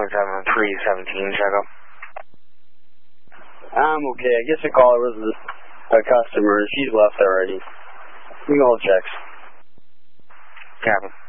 317, check up. I'm okay. I guess the caller was a customer. She's left already. We can hold checks. Copy.